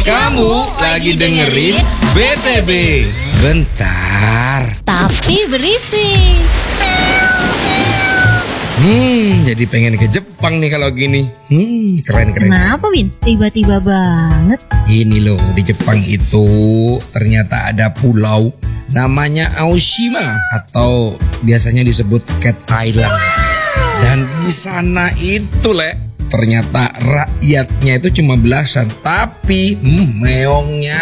Kamu lagi dengerin BTB. Bentar. Tapi berisik. Jadi pengen ke Jepang nih kalau gini. Keren. Kenapa, Win? Tiba-tiba banget. Ini loh, di Jepang itu ternyata ada pulau namanya Aoshima atau biasanya disebut Cat Island. Dan di sana itu, ternyata rakyatnya itu cuma belasan, tapi meongnya